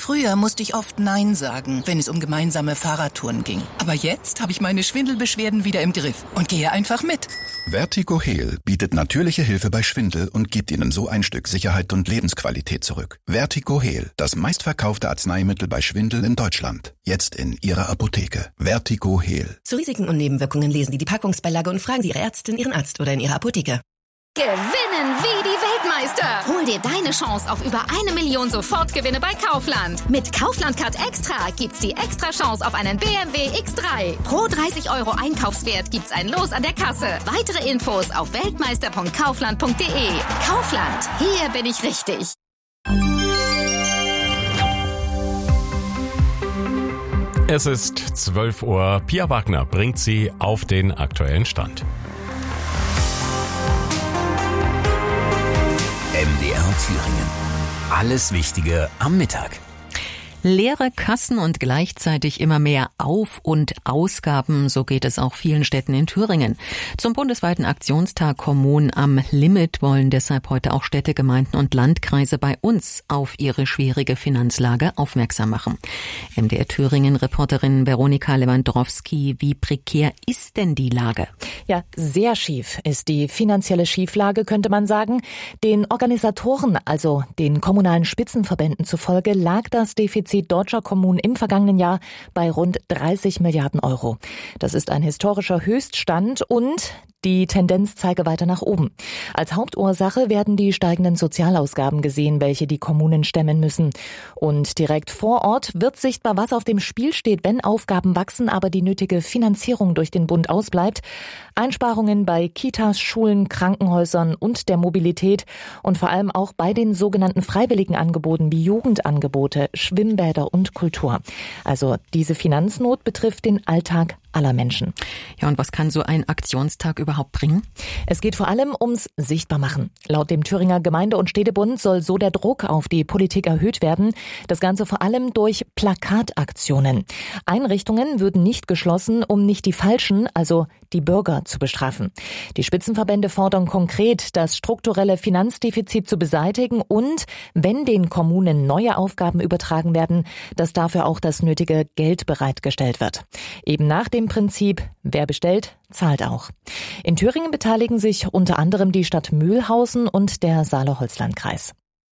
Früher musste ich oft Nein sagen, wenn es um gemeinsame Fahrradtouren ging. Aber jetzt habe ich meine Schwindelbeschwerden wieder im Griff und gehe einfach mit. Vertigo Heal bietet natürliche Hilfe bei Schwindel und gibt Ihnen so ein Stück Sicherheit und Lebensqualität zurück. Vertigo Heal, das meistverkaufte Arzneimittel bei Schwindel in Deutschland. Jetzt in Ihrer Apotheke. Vertigo Heal. Zu Risiken und Nebenwirkungen lesen Sie die Packungsbeilage und fragen Sie Ihre Ärztin, Ihren Arzt oder in Ihrer Apotheke. Gewinnen wie die Weltmeister! Hol dir deine Chance auf über 1 Million Sofortgewinne bei Kaufland. Mit Kaufland Card Extra gibt's die extra Chance auf einen BMW X3. Pro 30 € Einkaufswert gibt's ein Los an der Kasse. Weitere Infos auf weltmeister.kaufland.de. Kaufland, hier bin ich richtig. Es ist 12 Uhr. Pia Wagner bringt Sie auf den aktuellen Stand. MDR Thüringen. Alles Wichtige am Mittag. Leere Kassen und gleichzeitig immer mehr Auf- und Ausgaben, so geht es auch vielen Städten in Thüringen. Zum bundesweiten Aktionstag Kommunen am Limit wollen deshalb heute auch Städte, Gemeinden und Landkreise bei uns auf ihre schwierige Finanzlage aufmerksam machen. MDR Thüringen-Reporterin Veronika Lewandowski, wie prekär ist denn die Lage? Ja, sehr schief ist die finanzielle Schieflage, könnte man sagen. Den Organisatoren, also den kommunalen Spitzenverbänden zufolge, lag das Defizit deutscher Kommunen im vergangenen Jahr bei rund 30 Milliarden €. Das ist ein historischer Höchststand und die Tendenz zeige weiter nach oben. Als Hauptursache werden die steigenden Sozialausgaben gesehen, welche die Kommunen stemmen müssen. Und direkt vor Ort wird sichtbar, was auf dem Spiel steht, wenn Aufgaben wachsen, aber die nötige Finanzierung durch den Bund ausbleibt. Einsparungen bei Kitas, Schulen, Krankenhäusern und der Mobilität und vor allem auch bei den sogenannten freiwilligen Angeboten wie Jugendangebote, Schwimmbäder und Kultur. Also diese Finanznot betrifft den Alltag aller Menschen. Ja, und was kann so ein Aktionstag überhaupt bringen? Es geht vor allem ums Sichtbarmachen. Laut dem Thüringer Gemeinde- und Städtebund soll so der Druck auf die Politik erhöht werden. Das Ganze vor allem durch Plakataktionen. Einrichtungen würden nicht geschlossen, um nicht die Falschen, also die Bürger, zu bestrafen. Die Spitzenverbände fordern konkret, das strukturelle Finanzdefizit zu beseitigen und, wenn den Kommunen neue Aufgaben übertragen werden, dass dafür auch das nötige Geld bereitgestellt wird. Eben nach dem Prinzip, wer bestellt, zahlt auch. In Thüringen beteiligen sich unter anderem die Stadt Mühlhausen und der Saale-Holzland-Kreis.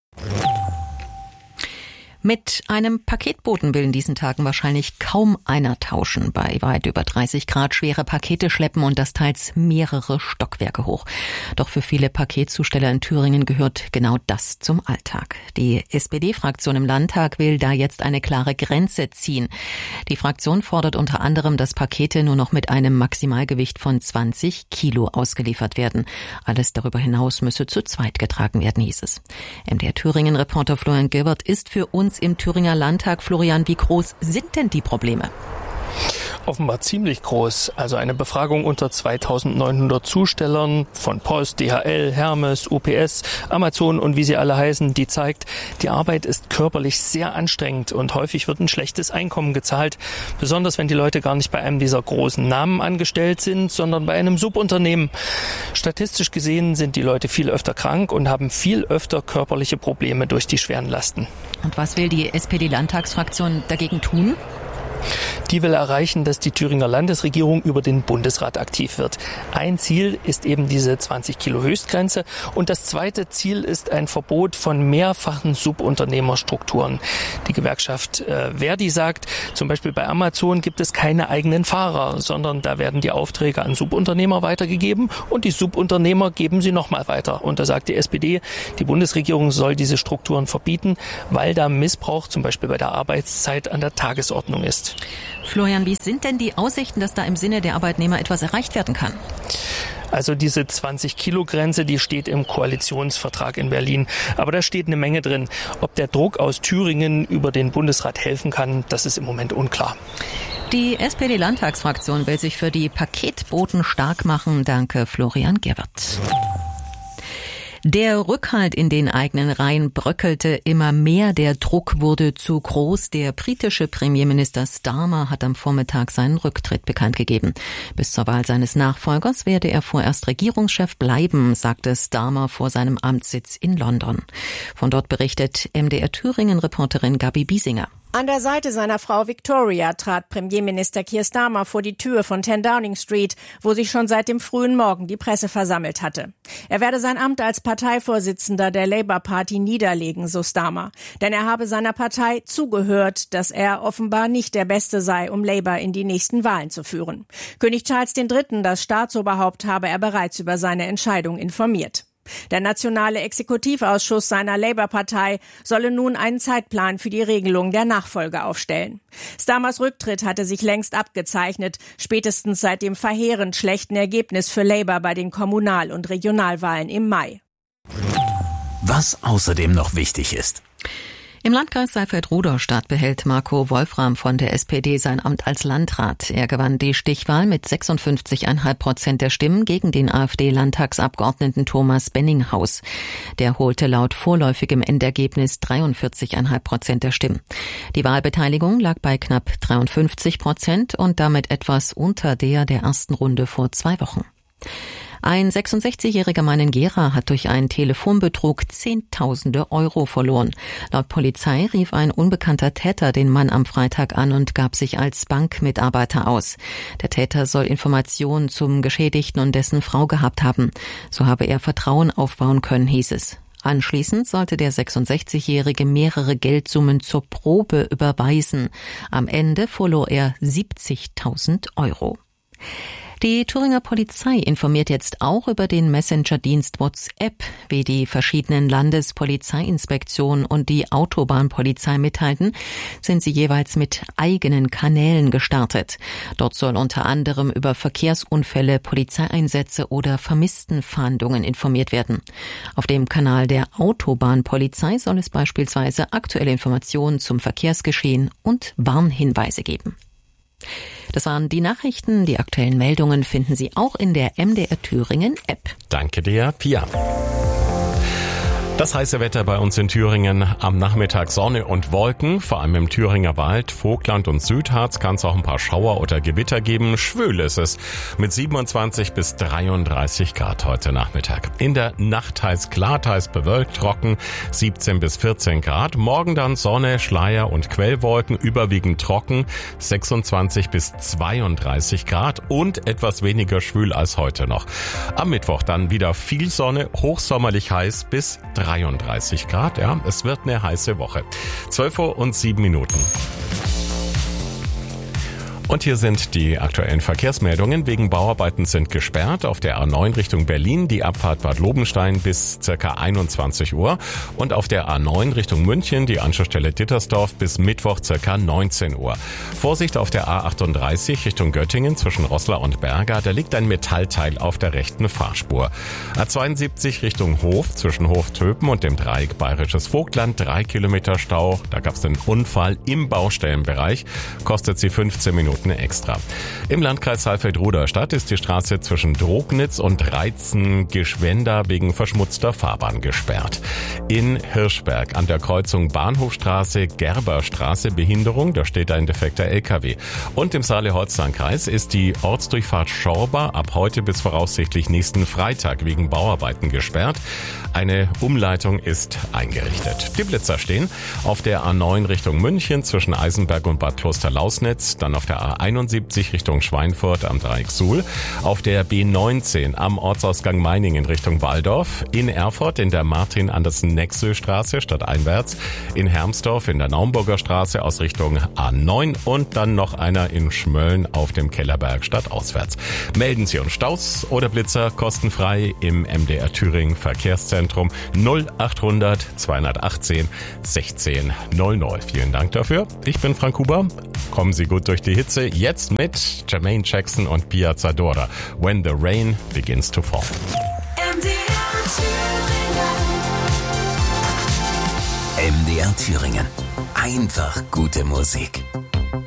Mit einem Paketboten will in diesen Tagen wahrscheinlich kaum einer tauschen. Bei weit über 30 Grad schwere Pakete schleppen und das teils mehrere Stockwerke hoch. Doch für viele Paketzusteller in Thüringen gehört genau das zum Alltag. Die SPD-Fraktion im Landtag will da jetzt eine klare Grenze ziehen. Die Fraktion fordert unter anderem, dass Pakete nur noch mit einem Maximalgewicht von 20 Kilo ausgeliefert werden. Alles darüber hinaus müsse zu zweit getragen werden, hieß es. MDR Thüringen-Reporter Florian Gilbert ist für uns im Thüringer Landtag. Florian, wie groß sind denn die Probleme? Offenbar ziemlich groß. Also eine Befragung unter 2900 Zustellern von Post, DHL, Hermes, UPS, Amazon und wie sie alle heißen, die zeigt, die Arbeit ist körperlich sehr anstrengend und häufig wird ein schlechtes Einkommen gezahlt. Besonders wenn die Leute gar nicht bei einem dieser großen Namen angestellt sind, sondern bei einem Subunternehmen. Statistisch gesehen sind die Leute viel öfter krank und haben viel öfter körperliche Probleme durch die schweren Lasten. Und was will die SPD-Landtagsfraktion dagegen tun? Die will erreichen, dass die Thüringer Landesregierung über den Bundesrat aktiv wird. Ein Ziel ist eben diese 20 Kilo Höchstgrenze und das zweite Ziel ist ein Verbot von mehrfachen Subunternehmerstrukturen. Die Gewerkschaft Verdi sagt, zum Beispiel bei Amazon gibt es keine eigenen Fahrer, sondern da werden die Aufträge an Subunternehmer weitergegeben und die Subunternehmer geben sie nochmal weiter. Und da sagt die SPD, die Bundesregierung soll diese Strukturen verbieten, weil da Missbrauch zum Beispiel bei der Arbeitszeit an der Tagesordnung ist. Florian, wie sind denn die Aussichten, dass da im Sinne der Arbeitnehmer etwas erreicht werden kann? Also diese 20-Kilo-Grenze, die steht im Koalitionsvertrag in Berlin. Aber da steht eine Menge drin. Ob der Druck aus Thüringen über den Bundesrat helfen kann, das ist im Moment unklar. Die SPD-Landtagsfraktion will sich für die Paketboten stark machen. Danke, Florian Gerbert. Der Rückhalt in den eigenen Reihen bröckelte immer mehr, der Druck wurde zu groß. Der britische Premierminister Starmer hat am Vormittag seinen Rücktritt bekannt gegeben. Bis zur Wahl seines Nachfolgers werde er vorerst Regierungschef bleiben, sagte Starmer vor seinem Amtssitz in London. Von dort berichtet MDR Thüringen-Reporterin Gabi Biesinger. An der Seite seiner Frau Victoria trat Premierminister Keir Starmer vor die Tür von 10 Downing Street, wo sich schon seit dem frühen Morgen die Presse versammelt hatte. Er werde sein Amt als Parteivorsitzender der Labour Party niederlegen, so Starmer. Denn er habe seiner Partei zugehört, dass er offenbar nicht der Beste sei, um Labour in die nächsten Wahlen zu führen. König Charles III., das Staatsoberhaupt, habe er bereits über seine Entscheidung informiert. Der nationale Exekutivausschuss seiner Labour-Partei solle nun einen Zeitplan für die Regelung der Nachfolge aufstellen. Starmers Rücktritt hatte sich längst abgezeichnet, spätestens seit dem verheerend schlechten Ergebnis für Labour bei den Kommunal- und Regionalwahlen im Mai. Was außerdem noch wichtig ist. Im Landkreis Saalfeld-Rudolstadt behält Marco Wolfram von der SPD sein Amt als Landrat. Er gewann die Stichwahl mit 56,5% der Stimmen gegen den AfD-Landtagsabgeordneten Thomas Benninghaus. Der holte laut vorläufigem Endergebnis 43,5% der Stimmen. Die Wahlbeteiligung lag bei knapp 53% und damit etwas unter der ersten Runde vor 2 Wochen. Ein 66-jähriger Mann in Gera hat durch einen Telefonbetrug Zehntausende Euro verloren. Laut Polizei rief ein unbekannter Täter den Mann am Freitag an und gab sich als Bankmitarbeiter aus. Der Täter soll Informationen zum Geschädigten und dessen Frau gehabt haben. So habe er Vertrauen aufbauen können, hieß es. Anschließend sollte der 66-Jährige mehrere Geldsummen zur Probe überweisen. Am Ende verlor er 70.000 Euro. Die Thüringer Polizei informiert jetzt auch über den Messenger-Dienst WhatsApp. Wie die verschiedenen Landespolizeiinspektionen und die Autobahnpolizei mitteilten, sind sie jeweils mit eigenen Kanälen gestartet. Dort soll unter anderem über Verkehrsunfälle, Polizeieinsätze oder Vermisstenfahndungen informiert werden. Auf dem Kanal der Autobahnpolizei soll es beispielsweise aktuelle Informationen zum Verkehrsgeschehen und Warnhinweise geben. Das waren die Nachrichten. Die aktuellen Meldungen finden Sie auch in der MDR Thüringen App. Danke dir, Pia. Das heiße Wetter bei uns in Thüringen. Am Nachmittag Sonne und Wolken, vor allem im Thüringer Wald, Vogtland und Südharz kann es auch ein paar Schauer oder Gewitter geben. Schwül ist es mit 27 bis 33 Grad heute Nachmittag. In der Nacht heiß klar, teils bewölkt, trocken, 17 bis 14 Grad. Morgen dann Sonne, Schleier und Quellwolken, überwiegend trocken, 26 bis 32 Grad und etwas weniger schwül als heute noch. Am Mittwoch dann wieder viel Sonne, hochsommerlich heiß bis 33 Grad, ja, es wird eine heiße Woche. 12:07 Uhr. Und hier sind die aktuellen Verkehrsmeldungen. Wegen Bauarbeiten sind gesperrt auf der A9 Richtung Berlin die Abfahrt Bad Lobenstein bis ca. 21 Uhr und auf der A9 Richtung München die Anschlussstelle Dittersdorf bis Mittwoch ca. 19 Uhr. Vorsicht auf der A38 Richtung Göttingen zwischen Roßla und Berga, da liegt ein Metallteil auf der rechten Fahrspur. A72 Richtung Hof zwischen Hof-Töpen und dem Dreieck Bayerisches Vogtland, 3 Kilometer Stau. Da gab es einen Unfall im Baustellenbereich, kostet sie 15 Minuten extra. Im Landkreis Saalfeld-Rudolstadt ist die Straße zwischen Drognitz und Reitzen-Geschwenda wegen verschmutzter Fahrbahn gesperrt. In Hirschberg an der Kreuzung Bahnhofstraße-Gerberstraße Behinderung, da steht ein defekter LKW. Und im Saale-Holzland-Kreis ist die Ortsdurchfahrt Schorber ab heute bis voraussichtlich nächsten Freitag wegen Bauarbeiten gesperrt. Eine Umleitung ist eingerichtet. Die Blitzer stehen auf der A9 Richtung München zwischen Eisenberg und Bad Klosterlausnitz, dann auf der A71 Richtung Schweinfurt am Dreieck Suhl, auf der B19 am Ortsausgang Meiningen Richtung Walldorf, in Erfurt in der Martin-Andersen-Nexö-Straße stadteinwärts, in Hermsdorf in der Naumburger Straße aus Richtung A9 und dann noch einer in Schmölln auf dem Kellerberg stadtauswärts. Melden Sie uns Staus oder Blitzer kostenfrei im MDR Thüringen Verkehrszentrum 0800 218 1600. Vielen Dank dafür. Ich bin Frank Huber. Kommen Sie gut durch die Hitze. Jetzt mit Jermaine Jackson und Pia Zadora. When the Rain Begins to Fall. MDR Thüringen. Einfach gute Musik.